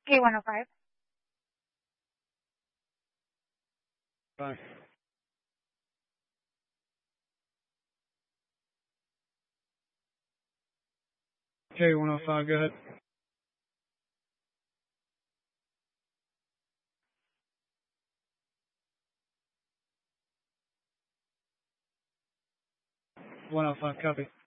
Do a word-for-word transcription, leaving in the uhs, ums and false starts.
K one oh five. Fine. K one oh five, go ahead. one oh five, copy.